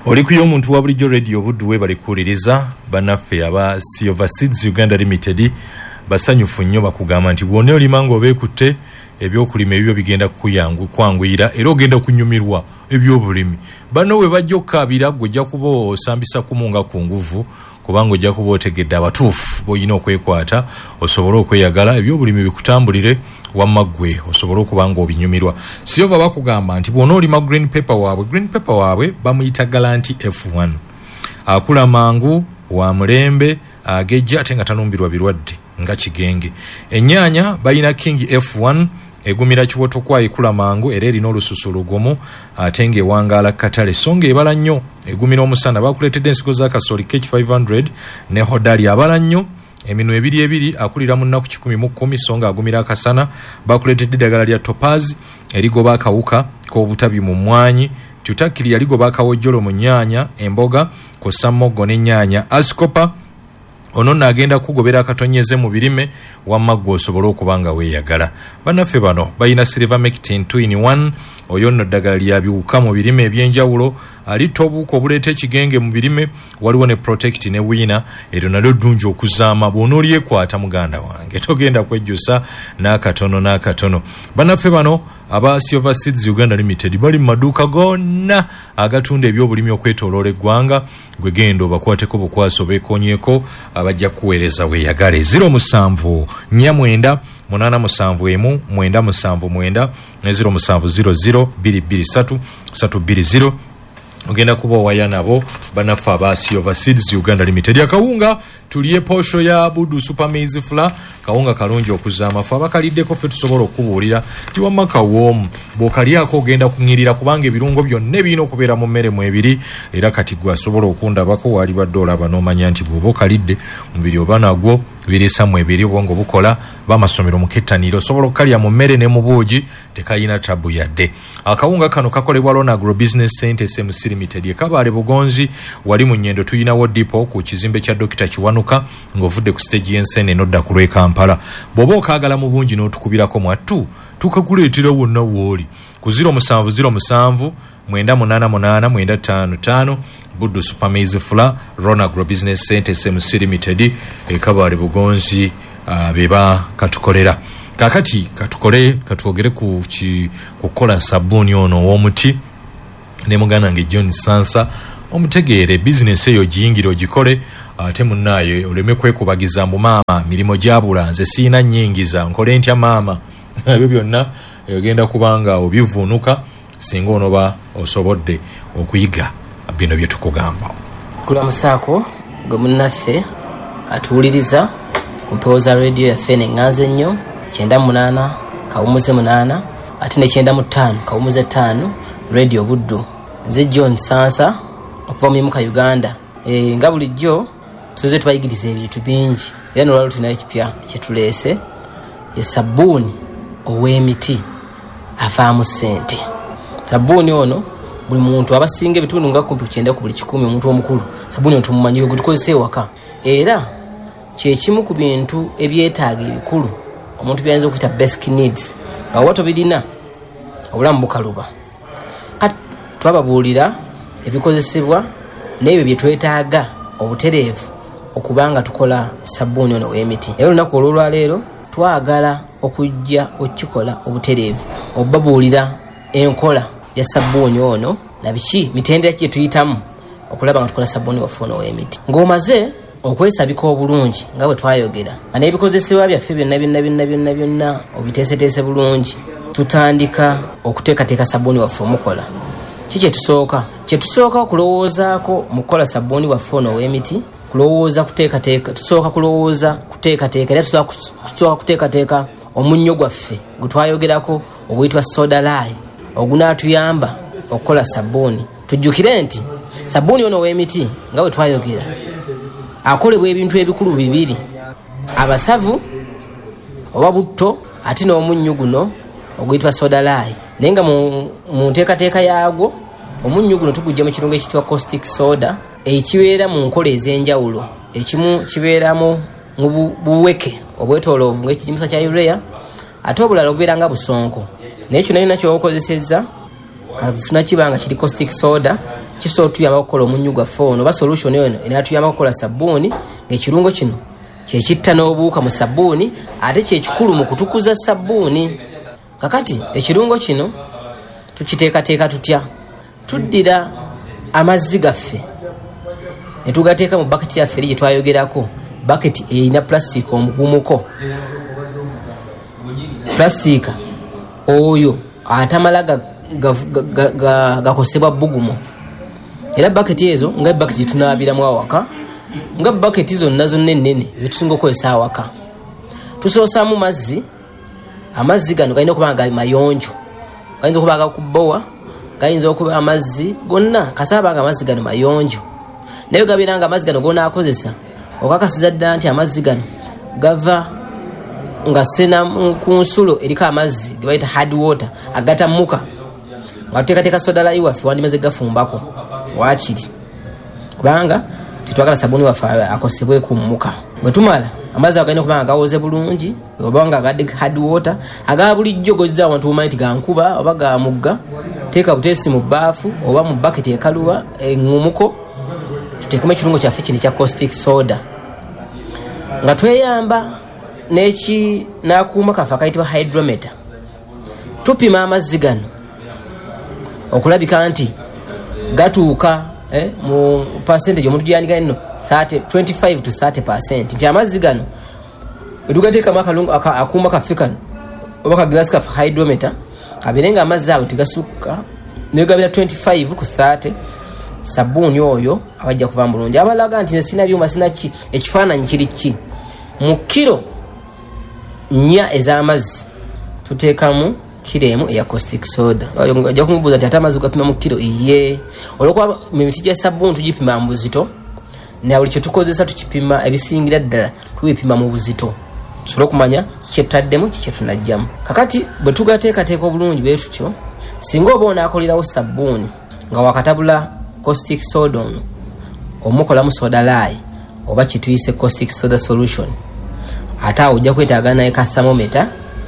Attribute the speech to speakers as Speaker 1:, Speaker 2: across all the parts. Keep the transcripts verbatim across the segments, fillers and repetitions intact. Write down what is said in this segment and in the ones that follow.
Speaker 1: Oli kuyo omuntu wa bulijjo radio Buddu we bali kuwuliriza banaffe aba Silver Seeds Uganda Limited basanyufu nnyo bakugamba nti bwonna olimanga obeekutte ebyokulima ebyo bigenda kuyangu kwanguyira era ogenda kunyumirwa ebyobulimi. Bano we bajja okkaabira gojja kuba osambisa kumunga ku nguvu kubanga ojja kuba otegedde abatuufu boyina okwekwata osobole okweyagala ebyobulimi bikutambulire wamma ggwe osobole okuba nga obinyumirwa. Silver bakugamba nti bw'ona olima green pepper waabwe green pepper waabwe bamuyita Galanti F one akula mangu wa mulembe agejja ate nga tanumbirwa birwadde nga kigenge. Ennyaanya balina King F one egumira kiwoto kwa ikula mangu era erina olususu lugumu ate ng'ewangaala katale songa ebala nnyo egumira omusana. Bakuleetedde ensigo za kasooli K H five hundred ne hodali abala nnyo emino ebiri ebiri akulira mu nnaku kikumi mu kkumi songa agumira akasana. Bakuleetedde eddagala lya Topaz erigoba akawuka k'obutabi mu mmwanyi. Tutakiri yaligoba akawojjolo mu nnyaanya emboga kw'ossa mmoggo n'ennyaanya. Ascopa ono nagenda kugobera akatonyeze mu birime wamma ggwe osobole okuba nga weeyagala. Bannaffe bano balina Silver Mectin two in one oyo nno ddagala lya biwuka mu birime eby'enjawulo alitta obuwuka obuleeta ekigenge mu birime. Waliwo ne Protect ne Wina eryo nalyo ddungi okuzaama bw'ona olyekwata muganda wange togenda kwejjusa n'akatono n'akatono. Bannaffe bano aba Silver Seeds Uganda Limited bali mu maduuka gonna agatunda ebyobulimi okwetooloola eggwanga. Gwe genda obakwateko bukwaso beekoonyeko abajja kuweereza weeyagale. zero musanvu nnya mwenda munana musanvu emu mwenda musanvu mwenda ne zero musanvu zero zero bbiri bbiri ssatu ssatu bbiri zero. Ogenda kuba owaya nabo bannaffe aba Silver Seeds Uganda Limited. Akawunga tuliye posho ya Buddu Super Maize Flour kawunga kalungi okuzaama fe abakaliddeko ffe tusobola okubuulira ti wamma kawoomu bw'okalyako ogenda kuŋŋirira kubanga ebirungo byonna birina okubeera mu mmere mu ebiri era kati gwe asobola okundabako waali badde olaba n'omanya nti bw'oba okalidde mubiri oba nagwo biriisa mu ebiri obwongo bukola bamasomero mu kettaniro osobola okukalya mu mmere ne mu buugi tekayina tabu yadde. Akawunga kano kakolebwa Lona Agro Business Center S M C Limited e Kabale Bugonzi wali mu nnyendo tuyinawo dipo ku kizimbe kya Dokita Kiwanuka ng'ovudde ku stage y'ensene n'odda ku lw'e Kampala. Bw'oba okaagala mu bungi n'otukubirako mwattu tukakuleetera wonna w'oli ku zero musanvu zero musanvu mwenda munaana munaana mwenda ttaano ttaano. Buddu Super Maize Flour Lona Agro Business Center S M C Limited e Kabale Bugonzi uh, beba katukolera. Kakati katukole katwogere ku kukola sabuni ono w'omuti ne mugana nge John Sansa omutegeere business eyo giyingiro gikole ate munnaye oleme kwekubagiza mu maama mirimo gyabula nze siina nnyingiza nkole ntya maama ebyo byonna ogenda kubanga obivuunuka singa onoba osobodde okuyiga bino bye tukugamba.
Speaker 2: Kula musaako gwe munnaffe atuwuliriza ku mpewo za radio yaffe n'eŋŋanze nnyo kyenda munaana kawumuze munaana ate ne kyenda mu ttaano kawumuze ttaano radio Buddu. Nze John Sansa okuva mu Yimuka Uganda. E, nga bulijjo tuze tubayigiriza ebintu bingi era n'olwalo tulina ekipya kyetuleese ye sabbuuni ow'emiti avaamu ssente. Sabbuuni ono buli muntu abasinga ebitundu nga kumpi kyenda ku buli kikumi omuntu omukulu sabbuuni ono tumumanyiwe gwe tukozesa ewaka era kyekimu ku bintu ebyetaaga ebikulu omuntu byayinza okuyita basic needs nga wato birina obulamu bukaluba. Kati twababuulira ebikozesebwa n'ebyo bye twetaaga obutereevu okubanga tukola sabbuuni ono w'emiti. Era olunaku olwolwaleero twagala okujja okikola obutereevu obabuulira enkola ya sabbuuni ono na biki mitendera kye tuyitamu okulaba nga tukola sabbuuni waffe ono w'emiti. Ng'omaze okwesabika obulungi nga bwe twayogera n'ebikozesebwa byaffe byonna byonna byonna byonna byonna obiteeseteese bulungi tutandika okuteekateeka sabbuuni waffe omukola. Ki kye tusooka? Kye tusooka okulowoozaako mu kukola sabbuuni waffe ono w'emiti kulowooza kuteekateeka tusooka kulowooza kuteekateeka era tusooka kuteekateeka omunnyo gwaffe gwe twayogerako oguyitwa soda lye ogunaatuyamba okukola sabbuuni. Tujjukire nti sabbuuni ono w'emiti nga bwe twayogera akolebwa ebintu ebikulu bibiri abasavu oba butto ate n'omunnyu guno oguyitwa soda lye. Naye nga mu nteekateeka yaagwo omunnyu guno tugujja mu kirungo ekitibwa caustic soda ekibeera mu nkola ez'enjawulo. Ekimu kibeeramu mu buweke obwetooloovu ng'ekijimusa kya urea ate obulala obubeera nga busonko. Naye kino nina ky'okozesezza kafuna kibanga kiri caustic soda kiso tuyamba okukola omunyu gwaffe ono oba solution eno enatuyamba okukola sabbuuni ng'ekirungo kino kyekitta n'obuwuka mu sabbuuni ate kyekikulu mu kutukuza sabbuuni. Kakati ekirungo kino tukiteekateeka tutya? Tuddira amazzi gaffe ne tugateeka mu baketi yaffe eri gye twayogerako. Baketi erina plastic omugumuko, plastic oyo atamala gakosebwa bugumu. Era baketi ezo nga baketi tunaabiramu awaka, nga baketi zonna zonna ennene zetusinga okukozesa awaka. Tusoosaamu mazzi. Amazzi gano galina okuba nga mayonjo, gayinza okuba agakubowa, gayinza okuba amazzi gonna kasaba nga amazzi gano mayonjo. Naye gabeera nga amazzi gano gonaakozesa okakasiza ddala nti amazzi gano gava nga sena ku nsulo eriko amazzi ge bayita hard water agatammuka nga tuteekateeka soda layi waffe wandimeze gafumbako waakiri, kubanga tetwagala sabuni waffe akosebwe kummuka. Bwe tumala amazzi agalina okuba nga gawoze bulungi oba nga agadde hard water aga bulijjo gozza awantu omanyi nti gankuba oba ga mugga. Teeka buteesi mu bbaafu oba mu baketi ekaluba eŋŋumuko, tuteekemu ekirungo kyaffe kino ekya caustic soda nga tweyamba n'eki n'akuuma kaffe akayitibwa hydrometer. Tupima amazzi gano okulabika nti gatuuka eh, mu percentage omuntu gyandiga nno twenty-five to thirty percent nti amazzi gano edugateekamu akalungu akuuma kaffe kano oba kagilasi kaffe hydrometer kabeere nga amazzi ago tegasukka negabira twenty-five ku thirty. Sabbuuni oyo abajja kuva bulungi. Abalaga nti sina byuma sina ki, ekifaananyi kiri ki mu kiro nnya ez'amazzi tuteekamu kiro emu eya caustic soda. Ojja kumubuuza nti ate amazzi gapima mu kiro iye olwokuba mimiti gya sabbuuni tugipima mu buzito na buli kye tukozesa tukipima ebisingira ddala tubipima mu buzito tusobole okumanya kye tutaddemu kye tunajjamu. Kakati bwe tugateekateeka obulungi bwe tutyo, singa oba onaakolerawo sabbuuni nga wakatabula caustic soda ono omukolamu soda lye oba kituyise caustic soda solution, ate awo ojja kwetaaga naye ka thermometer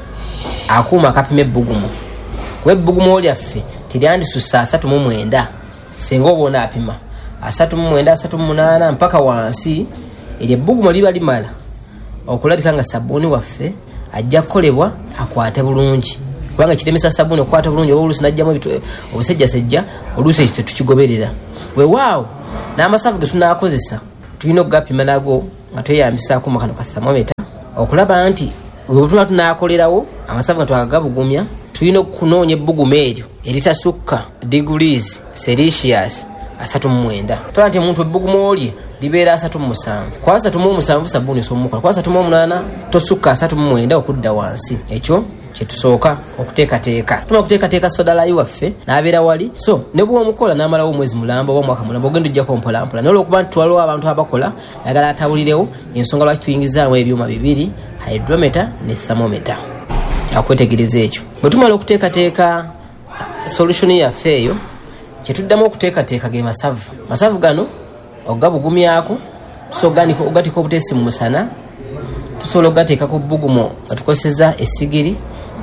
Speaker 2: akuuma akapima ebbugumu. Kuba ebbugumu lyaffe teryandisussa asatu mu mwenda singa oba onaapima asatu mu mwenda asatu mu munaana mpaka wansi, eryo ebbugumu liba limala okulabika nga sabbuuni waffe ajja kukolebwa akwate bulungi. Kubanga kitemesa sabbuuni okukwata bulungi oba oluusi najjamu obusejjasejja oluusi ekyo tetukigoberera. Weewaawo n'amasavu ge tunaakozesa tulina okugapima nago nga tweyambisa akuuma kano ka thermometer okulaba nti bwe tuna tunaakolerawo amasavu nga twagagabugumya tulina okunoonya ebbugumu eryo eritasukka degrees Celsius asatu mu mwenda. Tola nti omuntu ebbugumu olye libeera asatu mu musanvu, kwa asatu mu musanvu sabbuuni somukola, kwa asatu mu munaana tosukka asatu mu mwenda okudda wansi. Ekyo kyetusooka okuteekateeka. Tuma kuteekateeka soda layi waffe n'abeera wali, so ne bwe omukola n'amalawo omwezi mulamba oba omwaka mulamba ogenda ojjako mpolampola. Naye olw'okuba nti twaliwo abantu abakola ayagala atawulirewo ensonga lwaki tuyingizaamu ebyuma bibiri, hydrometer ne thermometer. Kyakwetegereza ekyo. Bwe tumala okuteekateeka solution yaffe eyo, kyetuddamu okuteekateeka ge masavu. Masavu gano ogabugumyako tusoganika ogatika obuteesi mu musana, tusobola okugateeka ku bbugumu nga tukozeseza essigiri,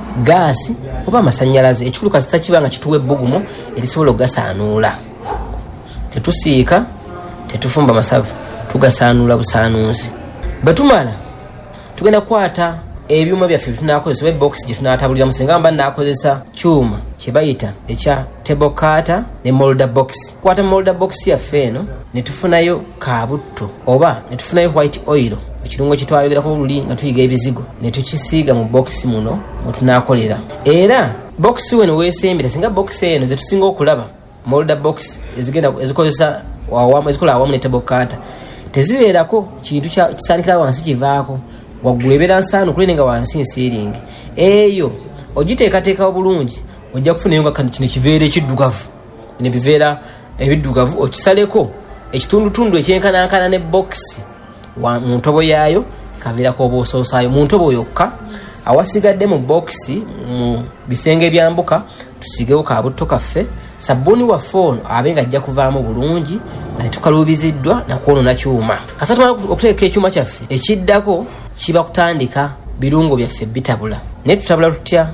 Speaker 2: gaasi oba amasannyalaze. Ekikulu kasita kiba nga kituwa ebbugumu erisobola okugasaanuula. Tetusiika, tetufumba masavu, tugasaanuula busaanuuzi. Bwe tumala tugenda kukwata ebyuma byaffe tunaakozesa oba box gye tunaatabuliramu. Singa mba naakozesa kyuma kye bayita ekya table cutter ne molder box. Kwata molder box yaffe eno ne tufunayo kaabutto oba ne tufunayo white oil, ekirungo kye twayogerako luli nga tuyiga ebizigo, ne tukisiiga mu box muno mwe tunaakolera. Era box weno weesembera, singa box eno ze tusinga okulaba molder box ezigenda ezikozesa wawamu ezikola awamu ne table cutter tezibeerako kintu kisaanikira wansi kivaako, waggulu ebeera nsaanuukule nga wansi nsiiringi. Eyo ogiteekateeka obulungi ojja kufunayo nga kino kiveera ekiddugavu, ne biveera ebiddugavu okisaleko ekitundutundu ekyenkanankana ne box mu ntobo yaayo kaveerako oba osoosaayo mu ntobo yokka. Awasigadde mu box mu bisenge byambuka tusigewo kaabutto kaffe. Sabbuuni waffe ono abe nga ajja kuvaamu bulungi nga tetukaluubiziddwa nakwonoona kyuma. Kasa tumala okuteeka ekyuma kyaffe, ekiddako kiba kutandika birungo byaffe bitabula. Naye tutabula tutya?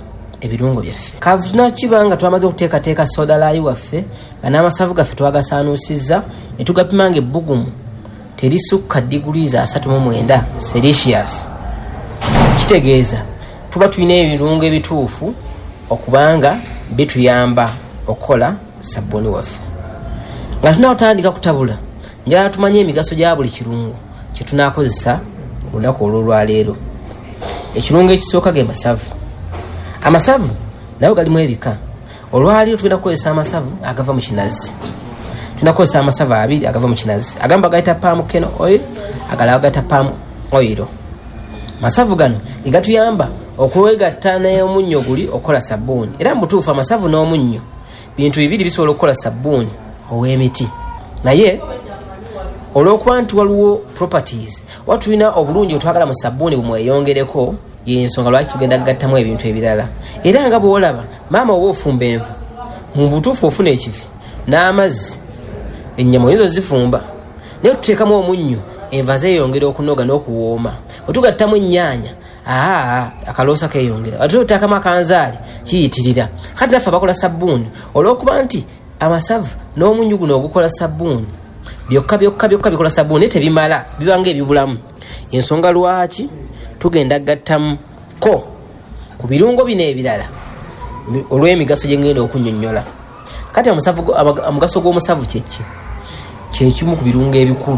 Speaker 2: ebirungo byaffe kavuna kibanga twamaze okuteekateeka soda laayi waffe nga n'amasavu gaffe twagasanuusizza ne tugapimanga ebbugumu terisukka degrees asatu mu mwenda celsius kitegeeza tuba tulina ebirungo ebituufu okubanga bituyamba okukola sabbuuni waffe nga tunaotandika kutabula njala tumanye emigaso gya buli kirungo kye tunaakozesa olunaku olwolwaleero. Ekirungo ekisooka ge masavu. Amasavu nayo galimu ebika. Olwaleero tugenda kukozesa amasavu agava mu kinazi. Tunakozesa amasavu abiri agava mu kinazi. Agamba gayita palm kernel oil, agalala gayita palm oil. Masavu gano igatuyamba okwegatta n'omunnyo guli okola sabbuuni. Era mutuufu amasavu n'omunnyo bintu bibiri bisobola okukola sabbuuni ow'emiti. Naye olw'okuba nti waliwo properties watulina obulungi otwagala mu sabbuuni bumweyongereko y'ensonga lwaki tugenda kugattamu ebintu ebirala. Era nga bw'olaba maama oba ofumba enva mu butuufu ofuna ekivi n'amazzi ennyama oyinza ozifumba naye tuteekamu omunnyo enva zeeyongera okunoga n'okuwooma. Otugattamu ennyaanya aa akaloosa keeyongera. Ate oteekamu akanzaali kiyitirira. Kati naffe abakola sabbuuni olw'okuba nti amasavu n'omunnyo guno ogukola sabbuuni byokka byokka byokka bikola sabbuuni tebimala bibanga ebibulamu. Ensonga lwaki tugenda gattamu ko ku birungo bino ebirala olw'emigaso gye ngenda okunnyonnyola. Kati omusavu omugaso gw'omusavu kyeki kyekimu ku birungo ebikulu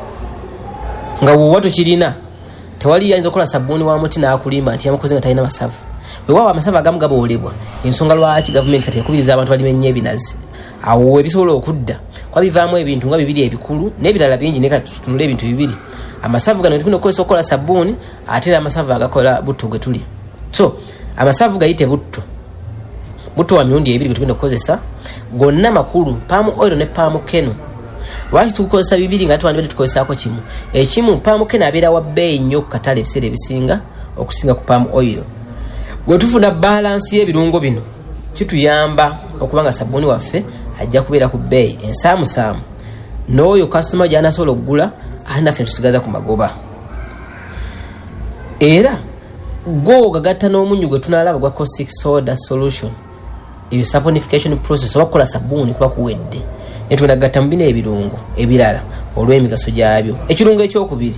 Speaker 2: nga wowa tokirina tewali yayinza okukola sabbuuni wa muti n'akulimba nti yamukoze nga talina masavu. Weewaawo amasavu agamu gaboolebwa. Ensonga lwaki gavumenti kati ekubiriza abantu balime nnyo ebinazi awo ebisobola okudda kwa bivaamu ebintu nga bibiri ebikulu n'ebirala bingi ne kati tutunule ebintu bibiri. Amasavu gano tulina okukozesa okukola sabbuuni ate era amasavu agakola butto gwe tuli. So amasavu gayite butto butto wa mirundi ebiri gwe tugenda okukozesa gonna makulu palm oil ne palm kernel. Lwaki tukozesa bibiri nga tuwandibadde tukozesaako kimu? Ekimu palm kernel abeera wa bbeeyi nnyo ku katale ebiseera ebisinga okusinga ku palm oil. Bwe tufuna balansi y'ebirungo bino kituyamba okubanga sabbuuni waffe ajja kubeera ku bbeeyi ensaamusaamu n'oyo kasitoma gy'anasobola okugula ate naffe tusigaza ku magoba. Era go gagatta n'omunnyo gwe tunaalaba gwa caustic soda solution eyo saponification process oba kukola sabbuuni kuba kuwedde ne tugenda gatta mu bino ebirungo ebirala olw'emigaso gyabyo. Ekirungo ekyokubiri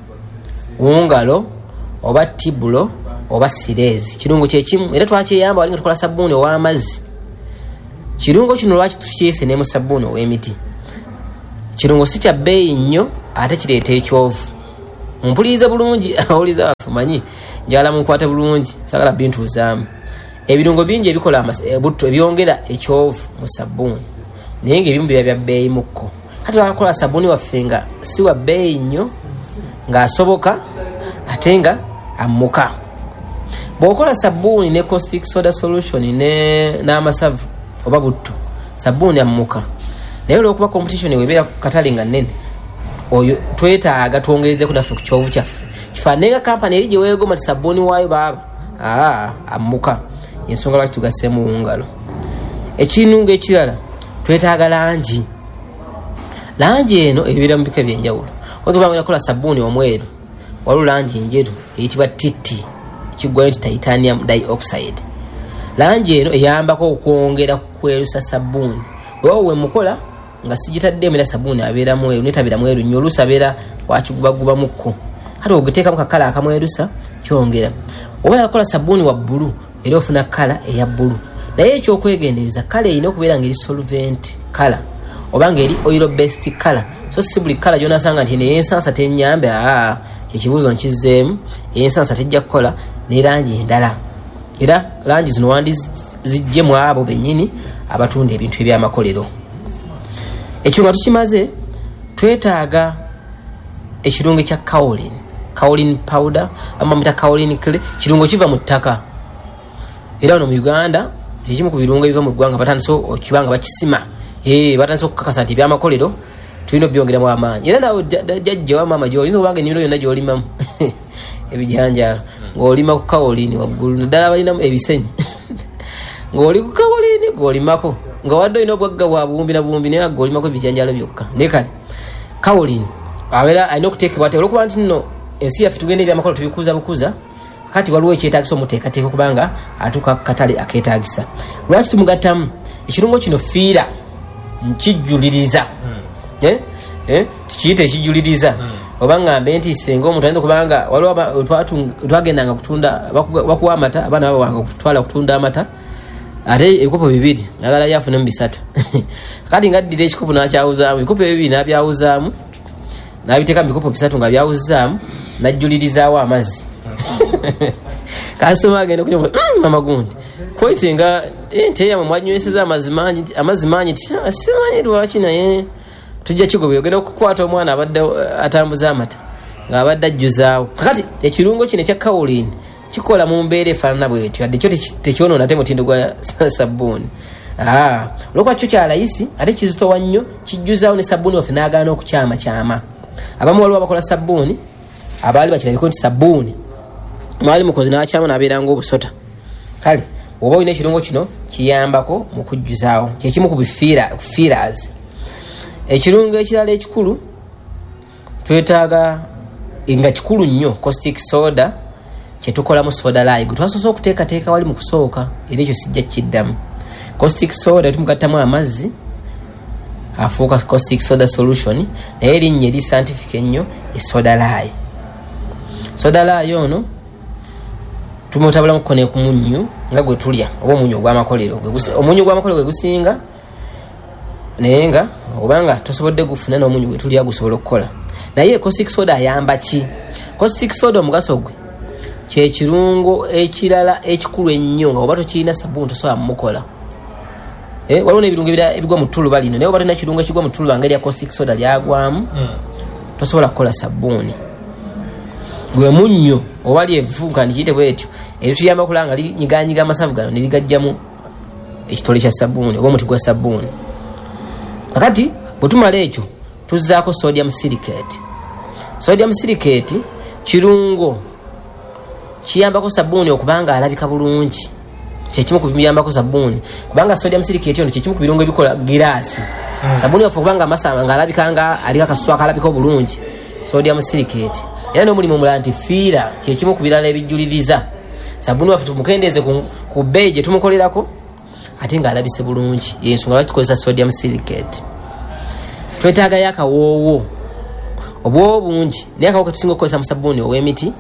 Speaker 2: wungalo oba tibulo oba sireezi kirungo kyekimu era twakyeyamba walinga tukola sabbuuni ow'amazzi. Kirungo kino lwaki tukyese ne mu sabbuuni ow'emiti? Kirungo si kya bbeeyi nnyo ate kireeta ekyovu. Mumpuliriza bulungi awuliza wafumanyi njala munkwate bulungi sagala bintuuzaamu. Ebirungo bingi ebikola butto ebyongera ekyovu mu sabbuuni naye ng'ebimu biba bya bbeeyi mukko. Kati wakakola sabbuuni waffe nga si wa bbeeyi nnyo ng'asoboka ate nga ammuka. Bw'okola sabbuuni ne caustic soda solution ne n'amasavu oba butto sabbuuni ammuka. Naye olw'okuba competition webeera ku katale nga nnene oyo twetaaga twongerezeeko naffe ku kyovu kyaffe kifaanane nga kampani eri gye weegoma ti sabbuuni waayo baaba aa ammuka. Ensonga lwaki tugasseemu wungalo. Ekinungo ekirala twetaaga langi. Langi eno ebeera mu bika ebyenjawulo. Oyinza nakola sabbuuni omweru waliwo langi enjeru eyitibwa titti kiggwayo nti titanium dioxide. Langi eno eyambako okwongera kwerusa sabbuuni. Weewo we mukola nga sigitaddemu era sabbuuni abeera mweru netabeera mweru nnyo oluusi abeera wakigubaguba mukko. Kati ogiteekamu kakala akamwerusa kyongera. Oba yakola sabbuuni wa bbulu era ofuna kala eya bbulu. Naye ekyokwegendereza kala erina okubeera ng'eri solvent kala oba ng'eri oil based kala. So si buli kala gy'onasanga nti neyensansa tennyambe aa kyekibuuzo nkizzeemu eyensansa tejja kukola ne langi endala. Era langi zino wandi zijje mu abo bennyini abatunda ebintu ebyamakolero. Ekyo nga tukimaze twetaaga ekirungo ekya kaolin kaolin powder ama mita kaolin clay. Kirungo kiva mu ttaka era wano mu Uganda kikimu ku birungo ebiva mu ggwanga batandise okibanga bakisima eh batandise okukakasa nti ebyamakolero tulina byongeramu amaanyi. Era nawe jjajja wa maama gy'oyinza obanga ennimiro yonna gy'olimamu ebijanjalo ng'olima ku kaolini waggulu naddala balinamu ebisenyi ng'oli ku kaolini gw'olimako nga wadde olina obwagga bwa buwumbi na buwumbi naye gw'olimako ebijanjalo byokka. Naye kale kaolini abeera alina okuteekebwa ate olw'okuba nti nno ensi yaffe tugenda ebyamakolero tubikuza bukuza kati waliwo ekyetaagisa omuteekateeka kubanga atuuka katale akeetaagisa. Lwaki tumugattamu? Ekirungo kino fiira nkijjuliriza. mm. eh? eh? tukiyita ekijjuliriza. mm. oba ngambe nti senga omuntu ayinza kubanga waliwo twagendanga kutunda bakuwa amata, abaana babawanga kutwala kutunda amata, ate ebikopo bibiri agala yafunemu bisatu. Kati nga addira ekikopo n'akyawuzaamu, ebikopo ebibiri n'abyawuzaamu n'abiteeka mu bikopo bisatu nga byawuzaamu, n'ajjulirizaawo amazzi. Kasitoma agenda kunywa mmm mama gundi koite nga ente yamwe mwanyweseza amazzi mangi amazzi mangi ti simanyi lwaki naye tujja kigobe ogenda okukwata omwana abadde atambuza amata ng'abadde ajjuzaawo. Kakati ekirungo kino ekya kaolin kikola mu mbeera efaanana bwetyo, adde kyo tekyonoona ate mutindo gwa sabbuuni. Ah, olwokuba kyo kya layisi ate kizitowa nnyo, kijjuzaawo ne sabbuuni waffe n'agaana okukyama kyama. Abamu waliwo abakola sabbuuni abaali bakirabiko nti sabbuuni mwali mukozi n'akyama n'abeeranga obusota. Kale oba olina ekirungo kino kiyambako mu kujjuzaawo, kyekimu ku feelers. Ekirungo ekirala ekikulu twetaaga nga kikulu nnyo caustic soda, kyetukola mu soda lye gwe twasoose okuteekateeka wali mu kusooka, era ekyo sijja kiddamu. Caustic soda tumugattamu amazzi afuuka caustic soda solution, naye erinnya eri scientific ennyo esoda lye. Soda lye ono tumutabula mukone ku munyu nga gwe tulya oba omunyu ogw'amakolero. Omunyu ogw'amakolero gwe gusinga, naye nga obanga tosobodde gufuna n'omunyu gwe tulya gusobola okukola. Naye caustic soda ayamba ki? Caustic soda omugaso gwe kye kirungo ekirala ekikulu ennyo nga oba tokirina sabbuuni tosobola mukola. Eh, waliwo n'ebirungo ebigwa mu ttuluba lino, naye oba tolina kirungo ekigwa mu ttuluba ngeri ya caustic soda lyagwamu mm. tosobola kukola sabbuuni. Gwe munnyo oba lyevu kandi kiyite bwetyo erituyamba kulanga linyiganyiga amasavu gano neligajjamu ekitole kya sabbuuni oba omuti gwa sabbuuni. Kakati bwe tumala ekyo tuzzaako sodium silicate. Sodium silicate kirungo kiyambako sabbuuni okubanga alabika bulungi, kyekimu ku biyambako sabbuuni kubanga sodium silicate ono kyekimu ku birungo ebikola giraasi. mm. Sabbuuni waffe okubanga amasanga nga alabika nga aliko akaswaka alabika obulungi, sodium silicate. Era n'omulimu omulala nti fiira kyekimu ku birala ebijjuliriza. Sabbuuni waffe tumukendeeze ku, ku bbeeyi gye tumukolerako ate ng'alabise bulungi, yensonga lwaki tukozesa sodium silicate. Twetaagayo akawoowo obwo bungi, naye akawo ke tusinga okukozesa mu sabbuuni ow'emiti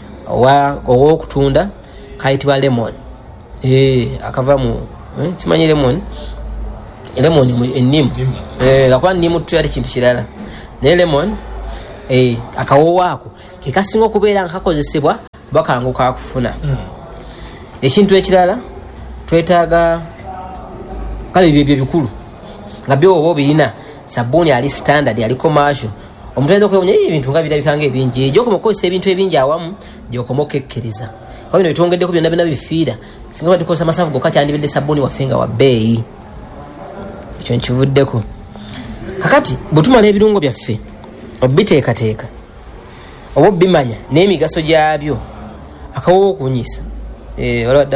Speaker 2: ow'okutunda kayitibwa lemon. Eh, akava mu eh, kimanyi lemon lemon ennimu eh, gakuba nnimu tuyali kintu kirala, naye lemon eh, akawoowo ako ke kasinga okubeera nga kakozesebwa bakangu kakufuna. mm. Ekintu ekirala twetaaga kale bye bikulu nga byo obo birina sabbuuni ali standard ali commercial. Omuntu ayinza okwewonya ebintu nga birabikanga ebingi, egyokoma okukozesa ebintu ebingi awamu gyokoma okukekkereza. Kuba bino bitwongeddeko byonna byonna bifiira, singa ba tukozesa amasavu gokka kyandibadde sabbuuni waffe nga wa bbeeyi. Ekyo nkivuddeko. Kakati bwe tumala ebirungo byaffe obiteekateeka oba obimanya n'emigaso gyabyo, akawoowo okunyisa eh,